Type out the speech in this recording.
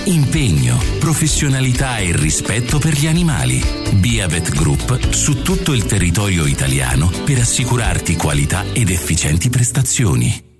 impegno, professionalità e rispetto per gli animali. Biavet Group su tutto il territorio italiano per assicurarti qualità ed efficienti prestazioni.